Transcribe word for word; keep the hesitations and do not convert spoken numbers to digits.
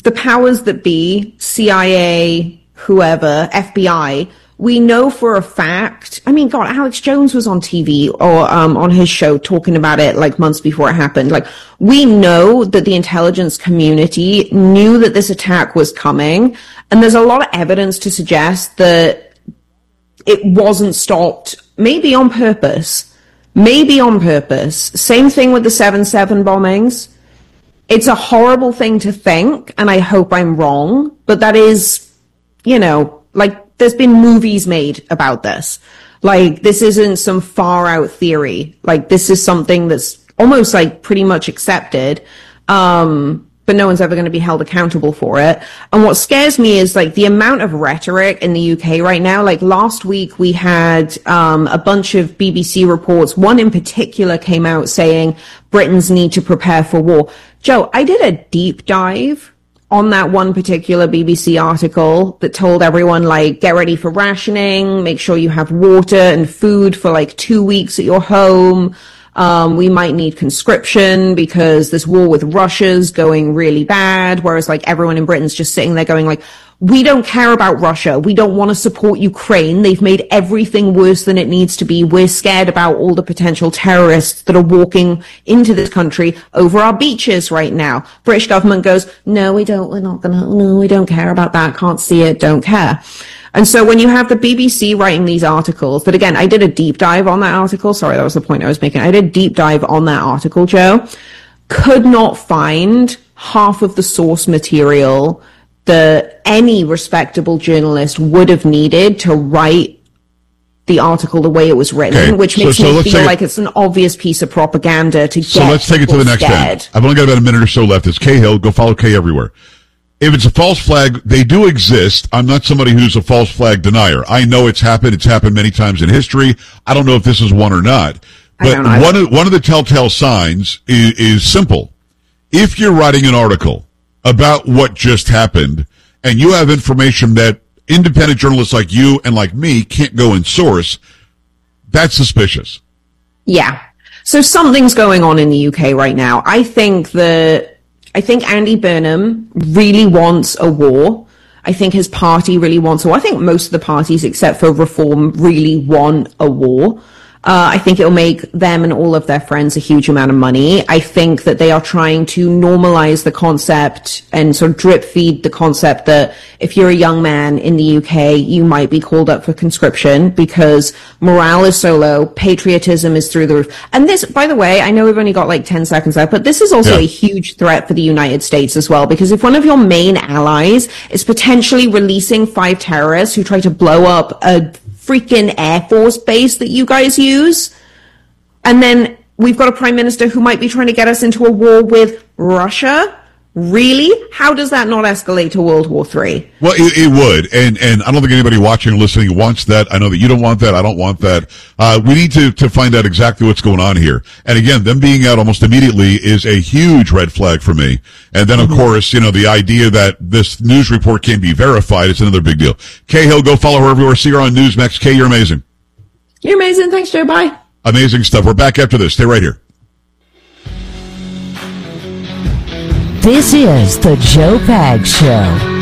the powers that be, C I A, whoever, F B I, we know for a fact, I mean, God, Alex Jones was on T V or um, on his show talking about it like months before it happened. Like, we know that the intelligence community knew that this attack was coming, and there's a lot of evidence to suggest that it wasn't stopped, maybe on purpose, maybe on purpose. Same thing with the seven seven bombings. It's a horrible thing to think, and I hope I'm wrong, but that is, you know, like, there's been movies made about this. Like, this isn't some far out theory. Like, this is something that's almost like pretty much accepted. Um, but no one's ever going to be held accountable for it. And what scares me is like the amount of rhetoric in the U K right now. Like, last week we had, um, a bunch of B B C reports. One in particular came out saying Britons need to prepare for war. Joe, I did a deep dive on that one particular B B C article that told everyone, like, get ready for rationing, make sure you have water and food for like two weeks at your home. Um, we might need conscription because this war with Russia's going really bad. Whereas like everyone in Britain's just sitting there going like, we don't care about Russia. We don't want to support Ukraine. They've made everything worse than it needs to be. We're scared about all the potential terrorists that are walking into this country over our beaches right now. British government goes, no, we don't, we're not gonna, no, we don't care about that. Can't see it, don't care. And so when you have the B B C writing these articles, that again, I did a deep dive on that article. Sorry, that was the point I was making. I did a deep dive on that article, Joe. Could not find half of the source material that any respectable journalist would have needed to write the article the way it was written, okay. which makes so, so me feel like it, it's an obvious piece of propaganda to so get So let's take it to the next end. I've only got about a minute or so left. It's Cahill. Go follow Kay everywhere. If it's a false flag, they do exist. I'm not somebody who's a false flag denier. I know it's happened. It's happened many times in history. I don't know if this is one or not. But one of, one of the telltale signs is, is simple. If you're writing an article about what just happened, and you have information that independent journalists like you and like me can't go and source, that's suspicious. Yeah. So something's going on in the U K right now. I think that, I think Andy Burnham really wants a war. I think his party really wants a war. I think most of the parties, except for Reform, really want a war. Uh, I think it'll make them and all of their friends a huge amount of money. I think that they are trying to normalize the concept and sort of drip feed the concept that if you're a young man in the U K, you might be called up for conscription because morale is so low, patriotism is through the roof. And this, by the way, I know we've only got like ten seconds left, but this is also yeah. a huge threat for the United States as well, because if one of your main allies is potentially releasing five terrorists who try to blow up a freaking Air Force base that you guys use, and then we've got a prime minister who might be trying to get us into a war with Russia. Really? How does that not escalate to World War Three? Well, it, it would, and and I don't think anybody watching or listening wants that. I know that you don't want that. I don't want that. Uh, we need to to find out exactly what's going on here. And again, them being out almost immediately is a huge red flag for me. And then, of mm-hmm. course, you know, the idea that this news report can't be verified is another big deal. Cahill, go follow her everywhere. See her on Newsmax. Kay, you're amazing. You're amazing. Thanks, Joe. Bye. Amazing stuff. We're back after this. Stay right here. This is the Joe Pags Show.